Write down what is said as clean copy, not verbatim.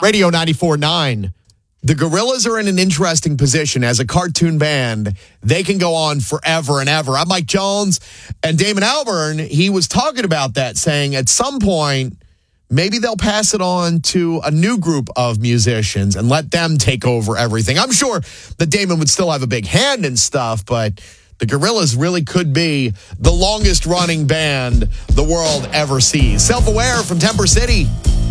Radio 94.9. The Gorillaz are in an interesting position as a cartoon band. They can go on forever and ever. I'm Mike Jones, and Damon Albarn, he was talking about that, saying at some point, maybe they'll pass it on to a new group of musicians and let them take over everything. I'm sure that Damon would still have a big hand in stuff, but the Gorillaz really could be the longest running band the world ever sees. Self-Aware from Temper City.